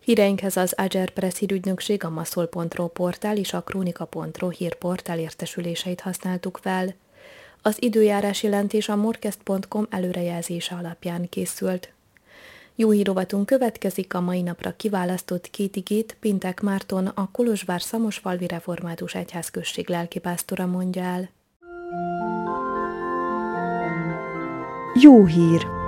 Híreinkhez az Agerpress hírügynökség, a maszol.ro portál és a kronika.ro hírportál értesüléseit használtuk fel. Az időjárás jelentés a morkest.com előrejelzése alapján készült. Jó hírovatunk következik, a mai napra kiválasztott két igét Pintek Márton, a Kolozsvár-Szamosfalvi Református Egyházközség lelkipásztora mondja el. Jó hír!